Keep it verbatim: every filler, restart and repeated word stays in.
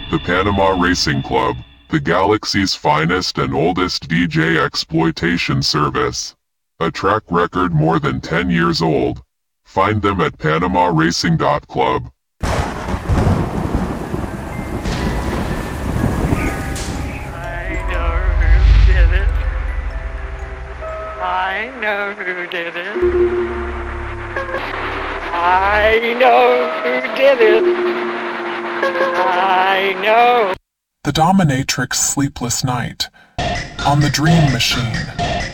The Panama Racing Club, the galaxy's finest and oldest D J exploitation service. A track record more than ten years old. Find them at panama racing dot club. I know who did it. I know who did it. I know. The Dominatrix Sleepless Night. On the Dream Machine.